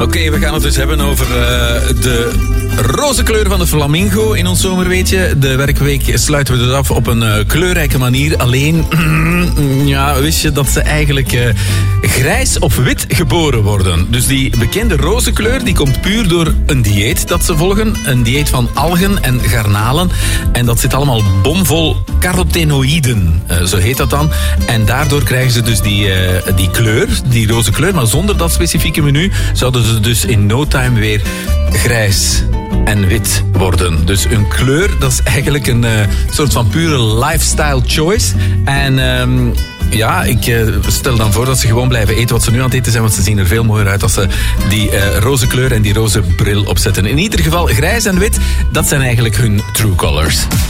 Oké, we gaan het dus hebben over de roze kleur van de flamingo in ons zomerweetje. De werkweek sluiten we dus af op een kleurrijke manier. Alleen, wist je dat ze eigenlijk grijs of wit geboren worden? Dus die bekende roze kleur die komt puur door een dieet dat ze volgen. Een dieet van algen en garnalen. En dat zit allemaal bomvol carotenoïden, zo heet dat dan. En daardoor krijgen ze dus die kleur, die roze kleur. Maar zonder dat specifieke menu zouden ze dus in no time weer grijs en wit worden. Dus hun kleur, dat is eigenlijk een soort van pure lifestyle choice. En ik stel dan voor dat ze gewoon blijven eten wat ze nu aan het eten zijn, want ze zien er veel mooier uit als ze die roze kleur en die roze bril opzetten. In ieder geval, grijs en wit, dat zijn eigenlijk hun true colors.